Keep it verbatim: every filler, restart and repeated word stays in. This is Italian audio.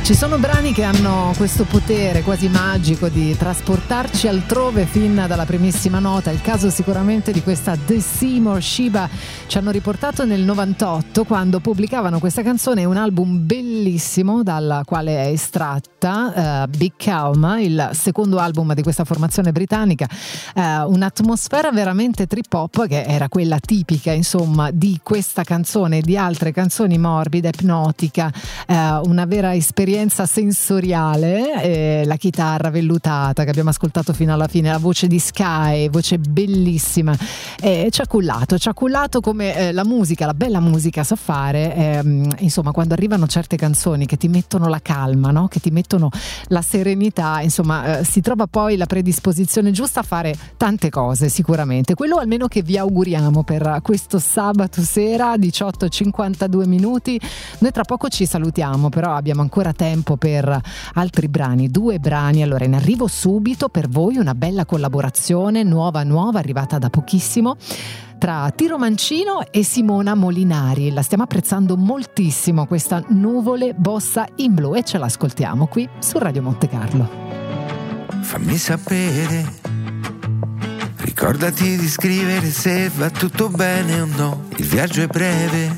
Ci sono brani che hanno questo potere quasi magico di trasportarci altrove fin dalla primissima nota. Il caso sicuramente di questa The Seymour Shiba. Ci hanno riportato nel novantotto, quando pubblicavano questa canzone, un album bellissimo dal quale è estratta, uh, Big Calm, il secondo album di questa formazione britannica. Uh, un'atmosfera veramente trip hop, che era quella tipica insomma di questa canzone e di altre canzoni morbide, ipnotica, uh, una vera esperienza sensoriale, eh, la chitarra vellutata che abbiamo ascoltato fino alla fine, la voce di Sky, voce bellissima, eh, ci ha cullato, ci ha cullato come eh, la musica, la bella musica sa fare, eh, insomma, quando arrivano certe canzoni che ti mettono la calma, no? Che ti mettono la serenità, insomma, eh, si trova poi la predisposizione giusta a fare tante cose, sicuramente. Quello almeno che vi auguriamo per questo sabato sera, diciotto e cinquantadue minuti. Noi tra poco ci salutiamo, però abbiamo ancora tempo per altri brani, due brani. Allora, in arrivo subito per voi una bella collaborazione nuova nuova arrivata da pochissimo tra Tiro Mancino e Simona Molinari. La stiamo apprezzando moltissimo, questa Nuvole Bossa in Blu, e ce l'ascoltiamo qui su Radio Monte Carlo. Fammi sapere, ricordati di scrivere se va tutto bene o no. Il viaggio è breve,